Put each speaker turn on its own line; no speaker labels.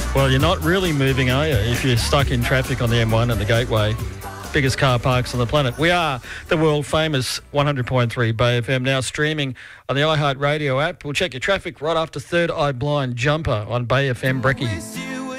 Well, you're not really moving, are you, if you're stuck in traffic on the M1 and the Gateway? Biggest car parks on the planet. We are the world-famous 100.3 Bay FM, now streaming on the iHeartRadio app. We'll check your traffic right after Third Eye Blind Jumper on Bay FM Brekkie.